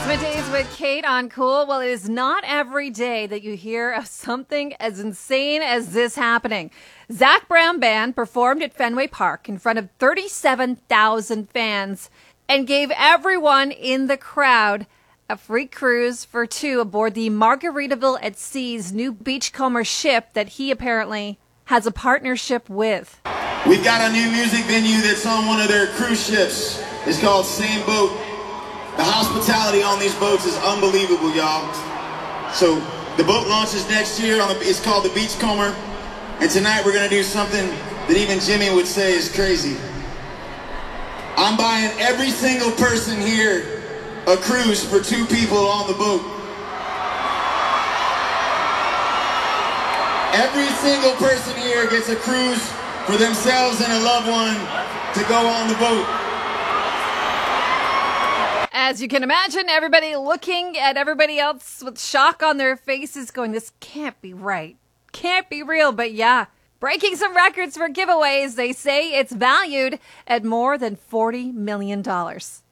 Middays with Kate on Cool. Well, it is not every day that you hear of something as insane as this happening. Zac Brown Band performed at Fenway Park in front of 37,000 fans and gave everyone in the crowd a free cruise for two aboard the Margaritaville at Sea's new Beachcomber ship that he apparently has a partnership with. We've got a new music venue that's on one of their cruise ships. It's called Same Boat. The hospitality on these boats is unbelievable, y'all. So the boat launches next year. It's called the Beachcomber. And tonight we're going to do something that even Jimmy would say is crazy. I'm buying every single person here a cruise for two people on the boat. Every single person here gets a cruise for themselves and a loved one to go on the boat. As you can imagine, everybody looking at everybody else with shock on their faces going, this can't be right. Can't be real. But yeah, breaking some records for giveaways. They say it's valued at more than $40 million.